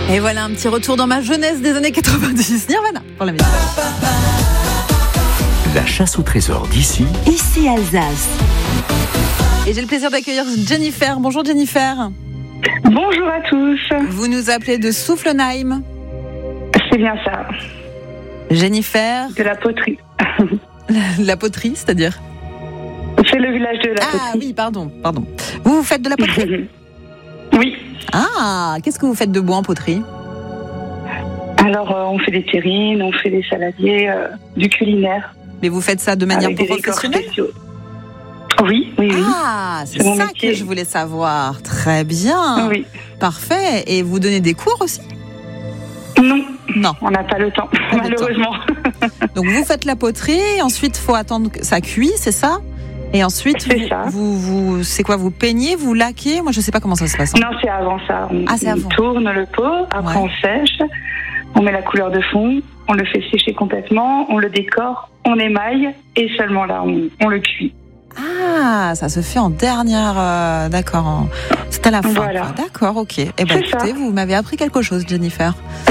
Et voilà un petit retour dans ma jeunesse des années 90. Nirvana pour la musique. La chasse au trésor d'ici. Ici Alsace. Et j'ai le plaisir d'accueillir Jennifer. Bonjour Jennifer. Bonjour à tous. Vous nous appelez de Soufflenheim. C'est bien ça. Jennifer. De la poterie. La poterie, c'est-à-dire ? C'est le village de la poterie. Ah oui, pardon. Vous faites de la poterie ? Oui. Ah, qu'est-ce que vous faites de beau en poterie ? Alors, on fait des terrines, on fait des saladiers, du culinaire. Mais vous faites ça de manière avec des décors professionnelle ? spéciaux. Oui. Ah, c'est ça métier. que je voulais savoir. Très bien. Oui. Parfait. Et vous donnez des cours aussi ? Non, Non. on n'a pas le temps, Pas de malheureusement. Donc vous faites la poterie, ensuite il faut attendre que ça cuise, c'est ça ? Et ensuite, C'est ça. vous c'est quoi ? Vous peignez, vous laquez ? Moi je sais pas comment ça se passe. Non, c'est avant ça. C'est avant. On tourne le pot, après Ouais. on sèche, on met la couleur de fond, on le fait sécher complètement, on le décore, on émaille et seulement là on le cuit. Ah, ça se fait en dernière, d'accord. C'est à la fin. Voilà. Quoi. D'accord, ok. Eh ben C'est écoutez, ça. vous m'avez appris quelque chose, Jennifer.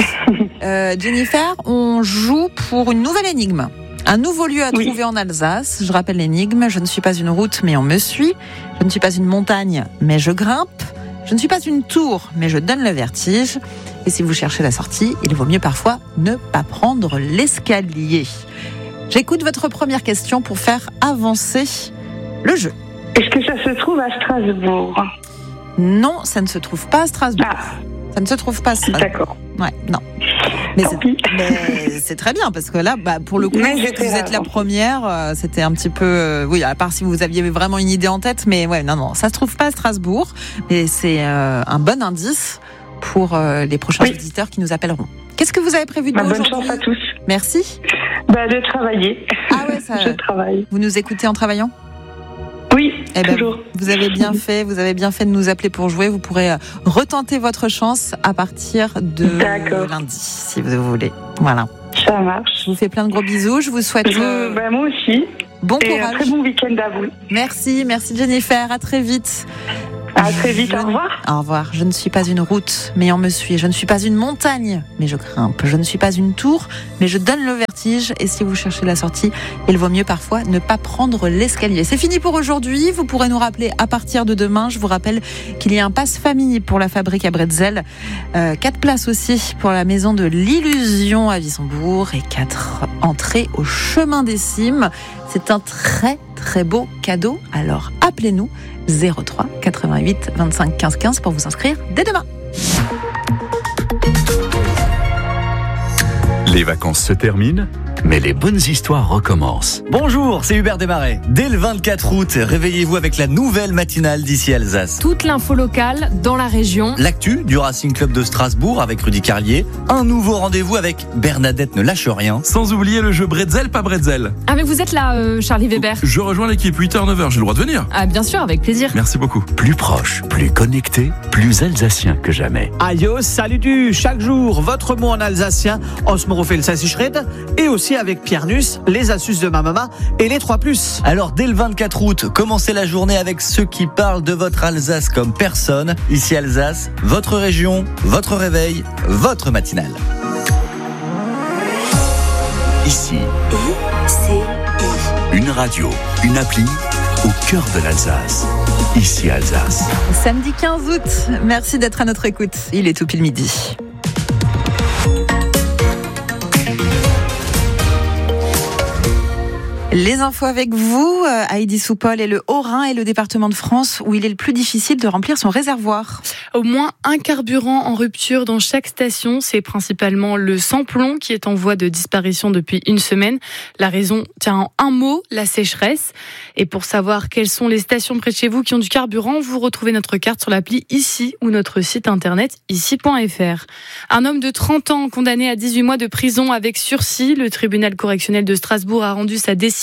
Jennifer, on joue pour une nouvelle énigme. Un nouveau lieu à Oui. trouver en Alsace. Je rappelle l'énigme. Je ne suis pas une route, mais on me suit. Je ne suis pas une montagne, mais je grimpe. Je ne suis pas une tour, mais je donne le vertige. Et si vous cherchez la sortie, il vaut mieux parfois ne pas prendre l'escalier. J'écoute votre première question pour faire avancer le jeu. Est-ce que ça se trouve à Strasbourg? Non, ça ne se trouve pas à Strasbourg. Ah, Ça ne se trouve pas à Strasbourg. d'accord. Ouais, non. Mais Tant pis. c'est très bien parce que là, pour le coup, Mais vous j'étais êtes la avant. première. C'était un petit peu, oui, à part si vous aviez vraiment une idée en tête, mais ouais, non, ça se trouve pas à Strasbourg. Mais c'est un bon indice pour les prochains auditeurs qui nous appelleront. Qu'est-ce que vous avez prévu de beau Bonne aujourd'hui ? chance à tous. Merci. De travailler. Ah ouais, ça. Je travaille. Vous nous écoutez en travaillant ? Oui, Eh ben, toujours. vous avez bien fait de nous appeler pour jouer. Vous pourrez retenter votre chance à partir de D'accord. lundi, si vous voulez. Voilà. Ça marche. Je vous fais plein de gros bisous. Je vous souhaite Moi aussi. bon Et un courage. très bon week-end à vous. Merci Jennifer. À très vite. À très vite. Au revoir. Au revoir. Je ne suis pas une route, mais on me suit. Je ne suis pas une montagne, mais je grimpe. Je ne suis pas une tour, mais je donne le vertige. Et si vous cherchez la sortie, il vaut mieux parfois ne pas prendre l'escalier. C'est fini pour aujourd'hui. Vous pourrez nous rappeler à partir de demain. Je vous rappelle qu'il y a un pass famille pour la fabrique à bretzel. 4 places aussi pour la maison de l'illusion à Wissembourg et 4 entrées au chemin des cimes. C'est un très très beau cadeau. Alors appelez-nous 03 88 25 15 15 pour vous inscrire dès demain. Les vacances se terminent, mais les bonnes histoires recommencent. Bonjour, c'est Hubert Desmarais. Dès le 24 août, réveillez-vous avec la nouvelle matinale d'ici Alsace. Toute l'info locale dans la région. L'actu du Racing Club de Strasbourg avec Rudy Carlier. Un nouveau rendez-vous avec Bernadette ne lâche rien. Sans oublier le jeu bretzel, pas bretzel. Ah mais vous êtes là, Charlie Weber. Je rejoins l'équipe 8h-9h, j'ai le droit de venir. Ah bien sûr, avec plaisir. Merci beaucoup. Plus proche, plus connecté, plus alsacien que jamais. Aïe, salut du chaque jour, votre mot en alsacien, Osmorofel Sassichred, et aussi avec Pierre Nuss, les astuces de ma maman et les 3+. Alors dès le 24 août, commencez la journée avec ceux qui parlent de votre Alsace comme personne. Ici Alsace, votre région, votre réveil, votre matinale. Ici, ICI. une radio, une appli au cœur de l'Alsace. Ici Alsace. Samedi 15 août. Merci d'être à notre écoute. Il est tout pile midi. Les infos avec vous, Heidi Soupol et le Haut-Rhin est le département de France où il est le plus difficile de remplir son réservoir. Au moins un carburant en rupture dans chaque station. C'est principalement le sans-plomb qui est en voie de disparition depuis une semaine. La raison tient en un mot, la sécheresse. Et pour savoir quelles sont les stations près de chez vous qui ont du carburant, vous retrouvez notre carte sur l'appli Ici ou notre site internet ici.fr. Un homme de 30 ans condamné à 18 mois de prison avec sursis. Le tribunal correctionnel de Strasbourg a rendu sa décision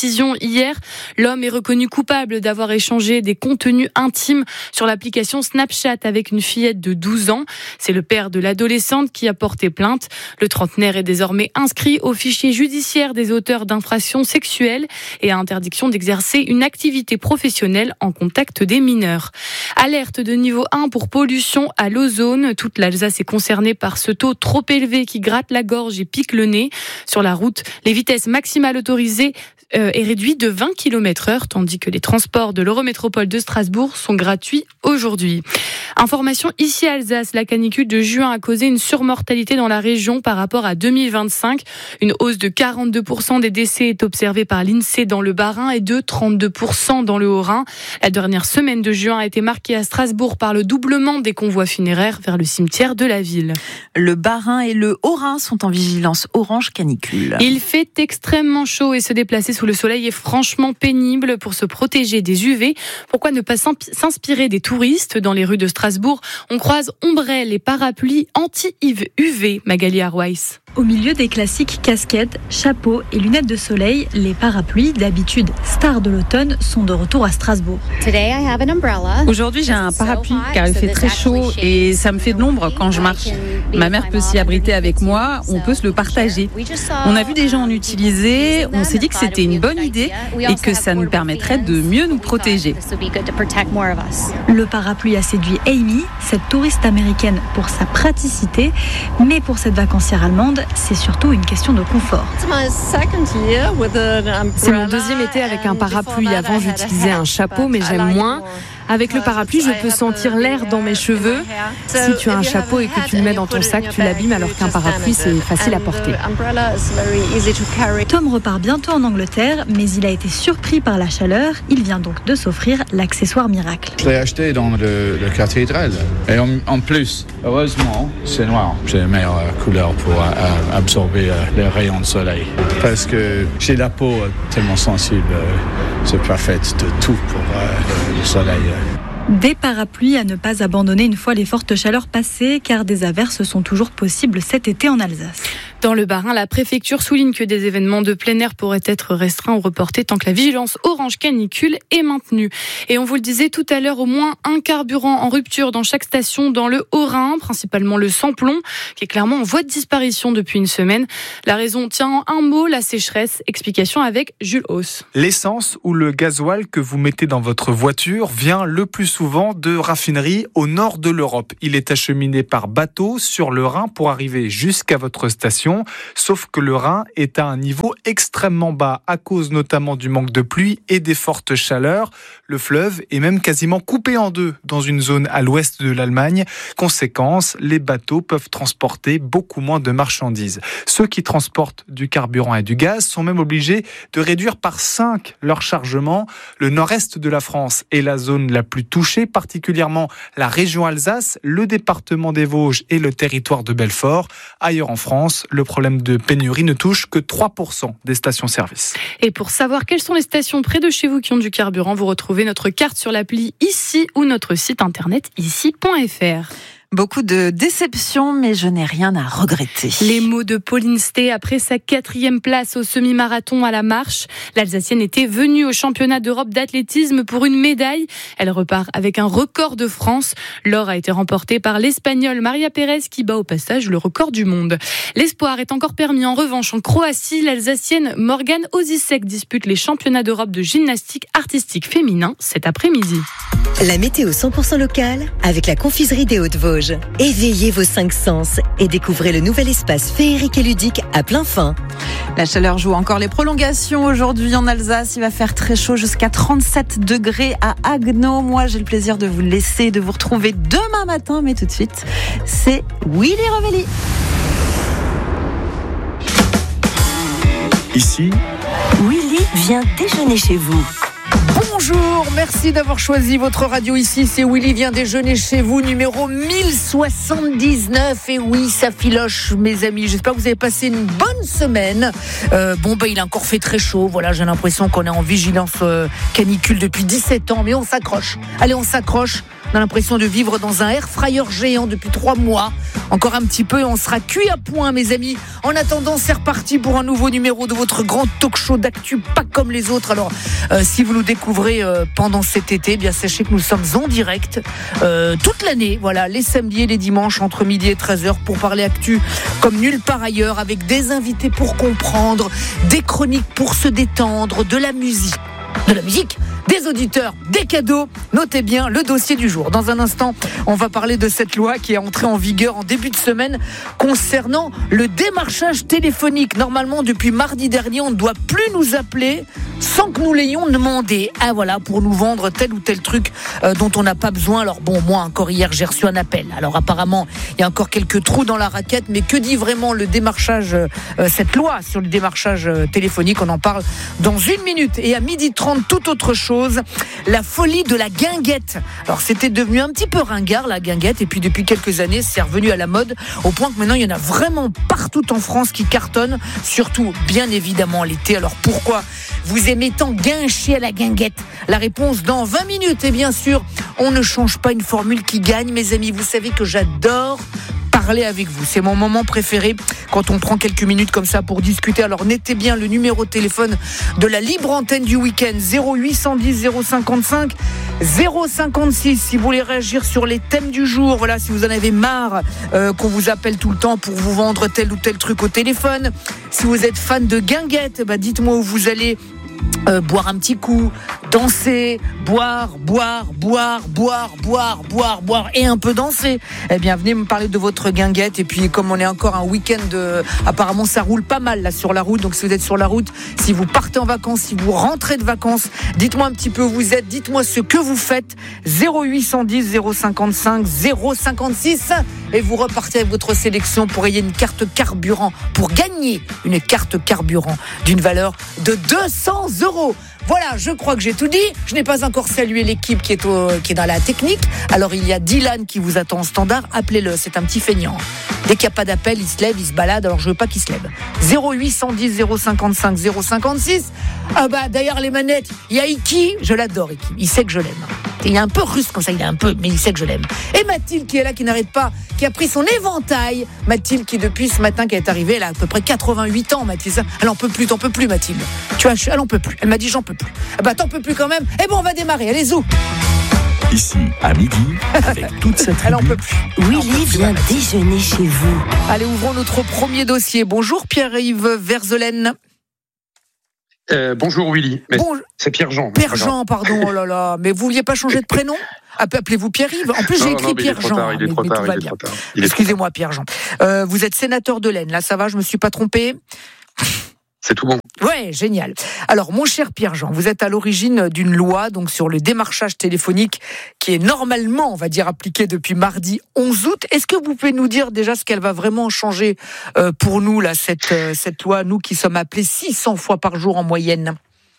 décision hier. L'homme est reconnu coupable d'avoir échangé des contenus intimes sur l'application Snapchat avec une fillette de 12 ans. C'est le père de l'adolescente qui a porté plainte. Le trentenaire est désormais inscrit au fichier judiciaire des auteurs d'infractions sexuelles et a interdiction d'exercer une activité professionnelle en contact des mineurs. Alerte de niveau 1 pour pollution à l'ozone. Toute l'Alsace est concernée par ce taux trop élevé qui gratte la gorge et pique le nez. Sur la route, les vitesses maximales autorisées est réduite de 20 km/h, tandis que les transports de l'Eurométropole de Strasbourg sont gratuits aujourd'hui. Information ici à Alsace, la canicule de juin a causé une surmortalité dans la région par rapport à 2025. Une hausse de 42% des décès est observée par l'INSEE dans le Bas-Rhin et de 32% dans le Haut-Rhin. La dernière semaine de juin a été marquée à Strasbourg par le doublement des convois funéraires vers le cimetière de la ville. Le Bas-Rhin et le Haut-Rhin sont en vigilance orange canicule. Il fait extrêmement chaud et se déplacer sous le soleil est franchement pénible. Pour se protéger des UV, pourquoi ne pas s'inspirer des touristes? Dans les rues de Strasbourg, on croise ombrelles et parapluies anti-UV. Magali Arweiss. Au milieu des classiques casquettes, chapeaux et lunettes de soleil, les parapluies, d'habitude stars de l'automne, sont de retour à Strasbourg. Aujourd'hui, j'ai un parapluie car il fait très chaud et ça me fait de l'ombre quand je marche. Ma mère peut s'y abriter avec moi, on peut se le partager. On a vu des gens en utiliser, on s'est dit que c'était une bonne idée et que ça nous permettrait de mieux nous protéger. Le parapluie a séduit Amy, cette touriste américaine, pour sa praticité, mais pour cette vacancière allemande, c'est surtout une question de confort. C'est mon deuxième été avec un parapluie. Avant, j'utilisais un chapeau, mais j'aime moins. Avec le parapluie, je peux sentir l'air dans mes cheveux. Si tu as un chapeau et que tu le mets dans ton sac, tu l'abîmes, alors qu'un parapluie, c'est facile à porter. Tom repart bientôt en Angleterre, mais il a été surpris par la chaleur. Il vient donc de s'offrir l'accessoire miracle. Je l'ai acheté dans le cathédrale. Et en plus, heureusement, c'est noir. C'est la meilleure couleur pour absorber les rayons de soleil. Parce que j'ai la peau tellement sensible. C'est parfait de tout pour le soleil. Des parapluies à ne pas abandonner une fois les fortes chaleurs passées, car des averses sont toujours possibles cet été en Alsace. Dans le Bas-Rhin, la préfecture souligne que des événements de plein air pourraient être restreints ou reportés tant que la vigilance orange canicule est maintenue. Et on vous le disait tout à l'heure, au moins un carburant en rupture dans chaque station dans le Haut-Rhin, principalement le sans-plomb, qui est clairement en voie de disparition depuis une semaine. La raison tient en un mot, la sécheresse. Explication avec Jules Hauss. L'essence ou le gasoil que vous mettez dans votre voiture vient le plus souvent de raffineries au nord de l'Europe. Il est acheminé par bateau sur le Rhin pour arriver jusqu'à votre station. Sauf que le Rhin est à un niveau extrêmement bas à cause notamment du manque de pluie et des fortes chaleurs. Le fleuve est même quasiment coupé en deux dans une zone à l'ouest de l'Allemagne. Conséquence, les bateaux peuvent transporter beaucoup moins de marchandises. Ceux qui transportent du carburant et du gaz sont même obligés de réduire par 5 leur chargement. Le nord-est de la France est la zone la plus touchée, particulièrement la région Alsace, le département des Vosges et le territoire de Belfort. Ailleurs en France, le problème de pénurie ne touche que 3% des stations-service. Et pour savoir quelles sont les stations près de chez vous qui ont du carburant, vous retrouvez notre carte sur l'appli Ici ou notre site internet ici.fr. Beaucoup de déceptions, mais je n'ai rien à regretter. Les mots de Pauline Sté après sa 4e place au semi-marathon à la marche. L'Alsacienne était venue au championnat d'Europe d'athlétisme pour une médaille. Elle repart avec un record de France. L'or a été remporté par l'Espagnole Maria Pérez qui bat au passage le record du monde. L'espoir est encore permis en revanche en Croatie. L'Alsacienne Morgane Osisek dispute les championnats d'Europe de gymnastique artistique féminin cet après-midi. La météo 100% locale avec la confiserie des Hauts-de-Vosges. Éveillez vos 5 sens et découvrez le nouvel espace féerique et ludique à plein fin. La chaleur joue encore les prolongations aujourd'hui en Alsace. Il va faire très chaud jusqu'à 37 degrés à Haguenau. Moi, j'ai le plaisir de vous laisser, de vous retrouver demain matin. Mais tout de suite, c'est Willy Revelli. Ici, Willy vient déjeuner chez vous. Bonjour, merci d'avoir choisi votre radio ici. C'est Willy vient déjeuner chez vous, numéro 1079. Et oui, ça filoche, mes amis. J'espère que vous avez passé une bonne semaine. Il a encore fait très chaud. Voilà, j'ai l'impression qu'on est en vigilance canicule depuis 17 ans. Mais on s'accroche. Allez, on s'accroche. On a l'impression de vivre dans un air fryer géant depuis 3 mois. Encore un petit peu et on sera cuit à point, mes amis. En attendant, c'est reparti pour un nouveau numéro de votre grand talk-show d'actu, pas comme les autres. Alors, si vous nous découvrez pendant cet été, bien sachez que nous sommes en direct toute l'année, voilà, les samedis et les dimanches entre midi et 13h pour parler actu comme nulle part ailleurs, avec des invités pour comprendre, des chroniques pour se détendre, de la musique, des auditeurs, des cadeaux. Notez bien le dossier du jour. Dans un instant, on va parler de cette loi qui est entrée en vigueur en début de semaine concernant le démarchage téléphonique. Normalement, depuis mardi dernier, on ne doit plus nous appeler sans que nous l'ayons demandé. Ah voilà, pour nous vendre tel ou tel truc dont on n'a pas besoin. Alors bon, moi encore hier, j'ai reçu un appel. Alors apparemment, il y a encore quelques trous dans la raquette, mais que dit vraiment le démarchage, cette loi sur le démarchage téléphonique? On en parle dans 1 minute. Et à 12h30, toute autre chose, la folie de la guinguette. Alors c'était devenu un petit peu ringard, la guinguette, et puis depuis quelques années, c'est revenu à la mode, au point que maintenant il y en a vraiment partout en France qui cartonnent, surtout bien évidemment l'été. Alors pourquoi vous aimez tant guincher à la guinguette? La réponse dans 20 minutes. Et bien sûr, on ne change pas une formule qui gagne, mes amis. Vous savez que j'adore parler avec vous. C'est mon moment préféré quand on prend quelques minutes comme ça pour discuter. Alors notez bien le numéro de téléphone de la libre antenne du week-end, 0810 055 056. Si vous voulez réagir sur les thèmes du jour, voilà, si vous en avez marre qu'on vous appelle tout le temps pour vous vendre tel ou tel truc au téléphone. Si vous êtes fan de guinguette, dites-moi où vous allez boire un petit coup, danser, boire et un peu danser. Eh bien, venez me parler de votre guinguette. Et puis, comme on est encore un week-end, apparemment ça roule pas mal là sur la route. Donc, si vous êtes sur la route, si vous partez en vacances, si vous rentrez de vacances, dites-moi un petit peu où vous êtes, dites-moi ce que vous faites. 0810 055 056 et vous repartez avec votre sélection pour gagner une carte carburant, d'une valeur de 200 €. Voilà, je crois que j'ai tout dit. Je n'ai pas encore salué l'équipe qui est dans la technique. Alors il y a Dylan qui vous attend en standard. Appelez-le, c'est un petit feignant. Dès qu'il n'y a pas d'appel, il se lève, il se balade. Alors je veux pas qu'il se lève. 0810 055 056. D'ailleurs les manettes, il y a Iki. Je l'adore, Iki. Il sait que je l'aime. Il est un peu russe comme ça, mais il sait que je l'aime. Et Mathilde qui est là, qui n'arrête pas, qui a pris son éventail. Mathilde qui depuis ce matin qui est arrivée, elle a à peu près 88 ans, Mathilde. Elle en peut plus, t'en peux plus, Mathilde. Tu vois, elle en peut plus. Elle m'a dit j'en peux plus. T'en peux plus quand même. Eh bon, on va démarrer. Allez, zou. Ici, à midi, avec toute cette tribu. Elle en peut plus. Willy vient déjeuner chez vous. Allez, ouvrons notre premier dossier. Bonjour Pierre-Yves Verzelaine. Bonjour Willy, c'est Pierre-Jean. Pierre-Jean, pardon, oh là là, mais vous vouliez pas changer de prénom? Appelez-vous Pierre-Yves. En plus, j'ai écrit Pierre-Jean. Il est trop tard. Excusez-moi, Pierre-Jean. Vous êtes sénateur de l'Aisne, là ça va, je me suis pas trompé? C'est tout bon. Ouais, génial. Alors, mon cher Pierre-Jean, vous êtes à l'origine d'une loi donc sur le démarchage téléphonique qui est normalement, on va dire, appliquée depuis mardi 11 août. Est-ce que vous pouvez nous dire déjà ce qu'elle va vraiment changer pour nous, là, cette loi, nous qui sommes appelés 600 fois par jour en moyenne?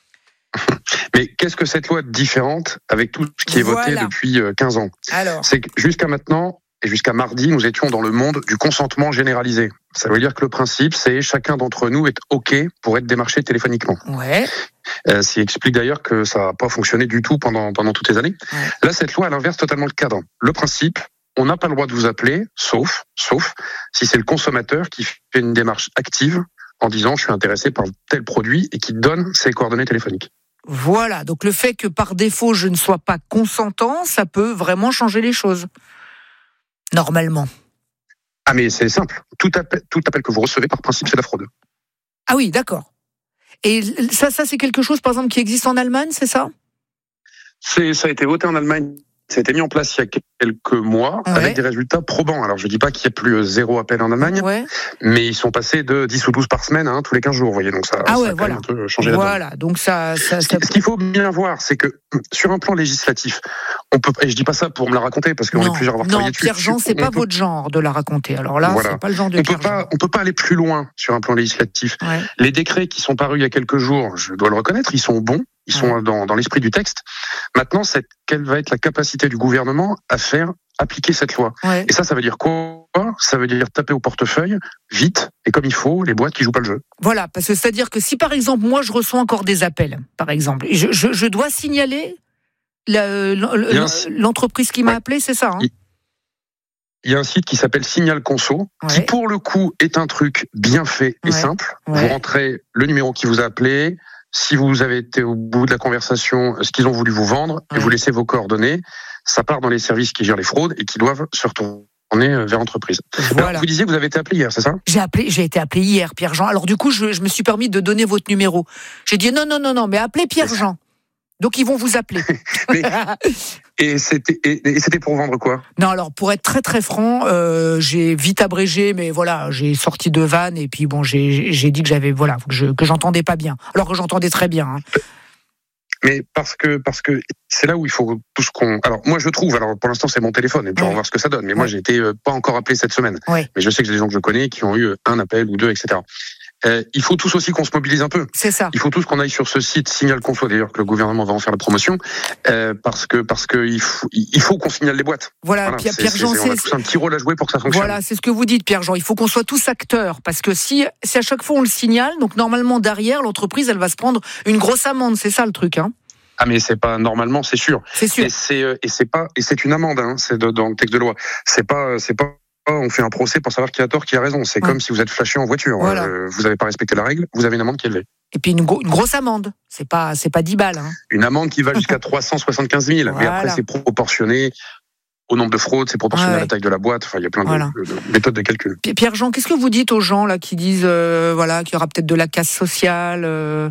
Mais qu'est-ce que cette loi différente avec tout ce qui est voté depuis 15 ans? C'est que jusqu'à maintenant, et jusqu'à mardi, nous étions dans le monde du consentement généralisé. Ça veut dire que le principe, c'est chacun d'entre nous est OK pour être démarché téléphoniquement. Ouais. Ce qui explique d'ailleurs que ça n'a pas fonctionné du tout pendant toutes ces années. Ouais. Là, cette loi, elle inverse totalement le cadre. Le principe, on n'a pas le droit de vous appeler, sauf si c'est le consommateur qui fait une démarche active en disant je suis intéressé par tel produit et qui donne ses coordonnées téléphoniques. Voilà. Donc le fait que par défaut, je ne sois pas consentant, ça peut vraiment changer les choses. Normalement. Ah mais c'est simple, tout appel que vous recevez par principe c'est la fraude. Ah oui, d'accord. Et ça c'est quelque chose par exemple qui existe en Allemagne, c'est ça? Ça a été voté en Allemagne. Ça a été mis en place il y a quelques mois avec des résultats probants. Alors je dis pas qu'il y a plus 0 appel en Allemagne, mais ils sont passés de 10 ou 12 par semaine tous les 15 jours, vous voyez, donc ça a quand même un peu changé la donne. Voilà, donc ça... Ce qu'il faut bien voir, c'est que sur un plan législatif, on peut, et je dis pas ça pour me la raconter parce qu'on est plusieurs à avoir travaillé dessus. Non, Pierre-Jean, c'est pas votre genre de la raconter. Alors là, c'est pas le genre de Pierre-Jean. On peut pas aller plus loin sur un plan législatif. Ouais. Les décrets qui sont parus il y a quelques jours, je dois le reconnaître, ils sont bons. Ils sont dans l'esprit du texte. Maintenant, quelle va être la capacité du gouvernement à faire appliquer cette loi? Et ça veut dire quoi? Ça veut dire taper au portefeuille, vite, et comme il faut, les boîtes qui jouent pas le jeu. Voilà, parce que c'est-à-dire que si par exemple, moi je reçois encore des appels, par exemple, je dois signaler l'entreprise qui m'a appelé, c'est ça il y a un site qui s'appelle Signal Conso, qui pour le coup est un truc bien fait et simple. Vous rentrez le numéro qui vous a appelé, si vous avez été au bout de la conversation, ce qu'ils ont voulu vous vendre, et vous laissez vos coordonnées. Ça part dans les services qui gèrent les fraudes et qui doivent se retourner vers l'entreprise. Voilà. Alors, vous disiez que vous avez été appelé hier, c'est ça ? J'ai été appelé hier, Pierre-Jean. Alors du coup, je me suis permis de donner votre numéro. J'ai dit non, mais appelez Pierre-Jean. Donc ils vont vous appeler. Et c'était pour vendre quoi ? Non, alors pour être très très franc, j'ai vite abrégé, mais voilà, j'ai sorti deux vannes et puis bon, j'ai dit que j'avais que j'entendais pas bien, alors que j'entendais très bien. Hein. Mais parce que c'est là où il faut tout ce qu'on. Alors moi je trouve. Alors pour l'instant c'est mon téléphone et puis on va voir ce que ça donne. Mais moi j'ai été pas encore appelé cette semaine. Mais je sais que j'ai des gens que je connais qui ont eu un appel ou deux, etc. Il faut tous aussi qu'on se mobilise un peu. C'est ça. Il faut tous qu'on aille sur ce site Signal Conso, d'ailleurs que le gouvernement va en faire la promotion, parce que il faut qu'on signale les boîtes. Voilà. Pierre-Jean, on a tous un petit rôle à jouer pour que ça fonctionne. Voilà, c'est ce que vous dites, Pierre-Jean. Il faut qu'on soit tous acteurs, parce que si à chaque fois on le signale, donc normalement derrière l'entreprise, elle va se prendre une grosse amende. C'est ça le truc, hein. Ah mais c'est pas normalement, c'est sûr. C'est sûr. Et c'est une amende, hein. C'est dans le texte de loi. C'est pas. On fait un procès pour savoir qui a tort, qui a raison. C'est comme si vous êtes flashé en voiture. Voilà. Vous n'avez pas respecté la règle, vous avez une amende qui est élevée. Et puis une grosse amende. C'est pas 10 balles. Hein. Une amende qui va jusqu'à 375 000. Voilà. Mais après, c'est proportionné au nombre de fraudes, c'est proportionné à la taille de la boîte. Enfin, il y a plein de méthodes de calcul. Pierre-Jean, qu'est-ce que vous dites aux gens là qui disent qu'il y aura peut-être de la casse sociale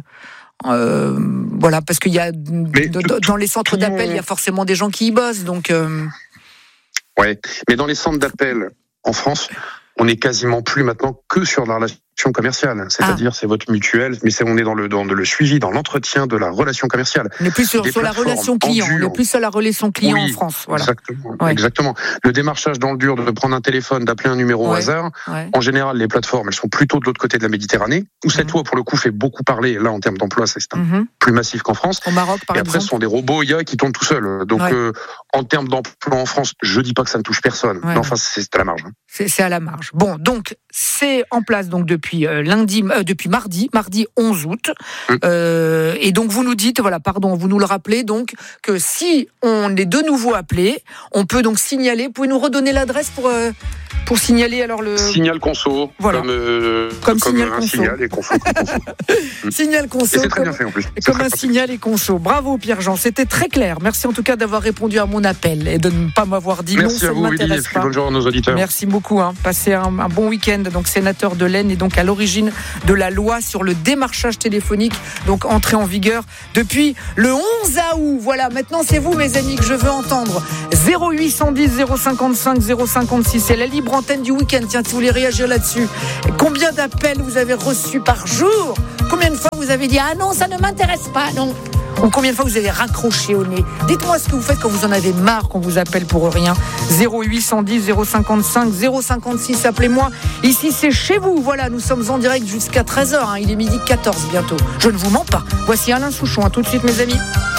parce qu'il y a dans les centres d'appel, il y a forcément des gens qui y bossent. Donc ouais, mais dans les centres d'appel en France, on est quasiment plus maintenant que sur la relation commerciale. C'est-à-dire, c'est votre mutuelle, mais on est dans le suivi, dans l'entretien de la relation commerciale. On n'est plus sur la relation client. On est plus sur la relation client en France. Voilà. Exactement. Le démarchage dans le dur, de prendre un téléphone, d'appeler un numéro au hasard. En général, les plateformes, elles sont plutôt de l'autre côté de la Méditerranée, où cette loi, pour le coup, fait beaucoup parler. Là, en termes d'emploi, c'est plus massif qu'en France. Au Maroc, par exemple. Et après, ce sont des robots IA qui tournent tout seuls. Donc, en termes d'emploi en France, je dis pas que ça ne touche personne. Mais enfin, c'est à la marge. C'est à la marge. Bon, donc, c'est en place donc depuis mardi 11 août. Et donc, vous nous dites, vous nous le rappelez, donc, que si on est de nouveau appelé, on peut donc signaler. Vous pouvez nous redonner l'adresse pour signaler alors le... Signal Conso, comme Signal un Conso. Signal et Conso. Signal Conso. Et c'est très bien fait en plus. Comme un Signal et Conso. Bravo Pierre-Jean, c'était très clair. Merci en tout cas d'avoir répondu à mon appel et de ne pas m'avoir dit merci non, ça ne m'intéresse pas. Bonne journée à nos auditeurs. Merci beaucoup. Passez un bon week-end. Donc sénateur de l'Aisne et donc à l'origine de la loi sur le démarchage téléphonique, donc entrée en vigueur depuis le 11 août. Voilà, maintenant c'est vous mes amis que je veux entendre. 0810 055 056, c'est la libre antenne du week-end. Tiens, si vous voulez réagir là-dessus, combien d'appels vous avez reçus par jour? Combien de fois vous avez dit ah non, ça ne m'intéresse pas, non? Ou combien de fois vous avez raccroché au nez? Dites-moi ce que vous faites quand vous en avez marre, qu'on vous appelle pour rien. 0810 055 056, appelez-moi. Ici c'est chez vous, voilà, nous sommes en direct jusqu'à 13h, il est 12h14 bientôt. Je ne vous mens pas. Voici Alain Souchon, à tout de suite mes amis.